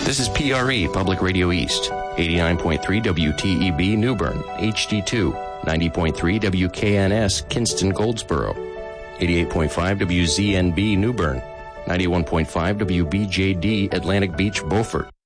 This is PRE, Public Radio East, 89.3 WTEB Newbern, HD2, 90.3 WKNS Kinston Goldsboro, 88.5 WZNB Newbern, 91.5 WBJD Atlantic Beach Beaufort,